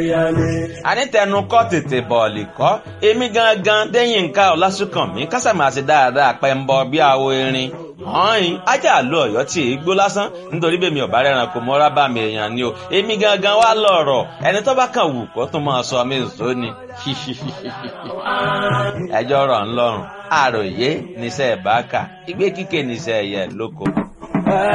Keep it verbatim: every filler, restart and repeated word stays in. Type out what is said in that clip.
àní tẹnu kọ́ tètè bọ̀ọ̀lì kọ́ èmi gangan Déyìnká Ọlásùnkànmí kásàmásì dáadáa pẹ́ńbọ bí àwo erin hàn ajá lu Ọ̀yọ́ tí èégbó lásán nítorí bẹ́ẹ̀ mi ò bá rẹran kò mọ́ra bá mi èèyàn ni o èmi gangan wá lọ̀rọ̀ ẹni tó bá kàn wù kó tún máa sọ mí nzó ni ẹjọ́ rọ̀ ńlọ́rùn àròyé níṣẹ́ ìbáka ìgbé kíkè níṣẹ́ ẹ̀yẹ lóko.